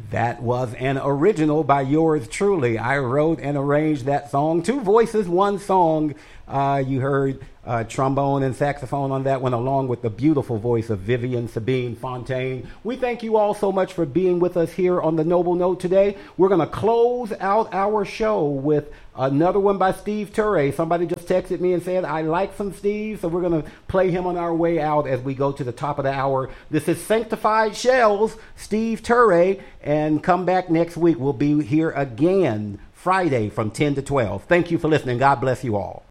That was an original by yours truly. I wrote and arranged that song. Two voices, one song. You heard trombone and saxophone on that one, along with the beautiful voice of Vivian Sabine Fontaine. We thank you all so much for being with us here on the Noble Note today. We're going to close out our show with another one by Steve Turre. Somebody just texted me and said, I like some Steve, so we're going to play him on our way out as we go to the top of the hour. This is Sanctified Shells, Steve Turre, and come back next week. We'll be here again Friday from 10 to 12. Thank you for listening. God bless you all.